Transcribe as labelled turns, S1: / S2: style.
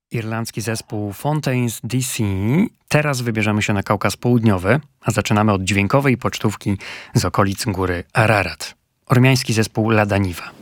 S1: Irlandzki zespół Fontaines DC. Teraz wybierzemy się na Kaukaz Południowy, a zaczynamy od dźwiękowej pocztówki z okolic góry Ararat. Ormiański zespół Lada Niwa.